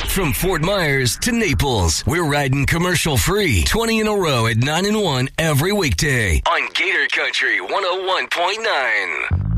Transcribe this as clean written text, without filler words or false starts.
From Fort Myers to Naples, we're riding commercial free 20 in a row at 9 and 1 every weekday on Gator Country 101.9.